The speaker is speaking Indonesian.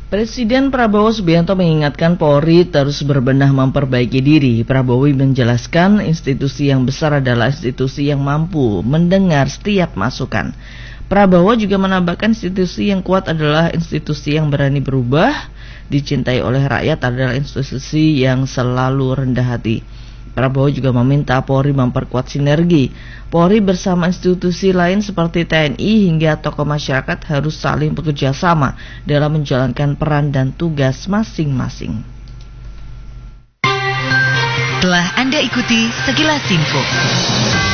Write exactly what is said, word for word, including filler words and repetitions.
Presiden Prabowo Subianto mengingatkan Polri terus berbenah memperbaiki diri. Prabowo menjelaskan institusi yang besar adalah institusi yang mampu mendengar setiap masukan. Prabowo juga menambahkan institusi yang kuat adalah institusi yang berani berubah, dicintai oleh rakyat adalah institusi yang selalu rendah hati. Prabowo juga meminta Polri memperkuat sinergi. Polri bersama institusi lain seperti T N I hingga tokoh masyarakat harus saling bekerja sama dalam menjalankan peran dan tugas masing-masing. Telah Anda ikuti sekilas info.